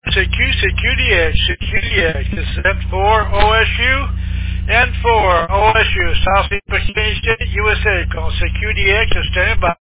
CQDX. CQDX. This is N4 OSU. N4 OSU, Southeast Virginia State, USA. Call CQDX and stand by.